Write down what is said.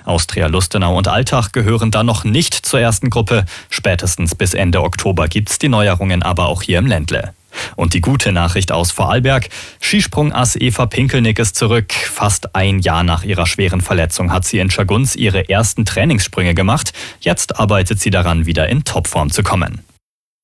Austria Lustenau und Altach gehören dann noch nicht zur ersten Gruppe. Spätestens bis Ende Oktober gibt's die Neuerungen aber auch hier im Ländle. Und die gute Nachricht aus Vorarlberg: Skisprungass Eva Pinkelnick ist zurück. Fast ein Jahr nach ihrer schweren Verletzung hat sie in Schagunz ihre ersten Trainingssprünge gemacht. Jetzt arbeitet sie daran, wieder in Topform zu kommen.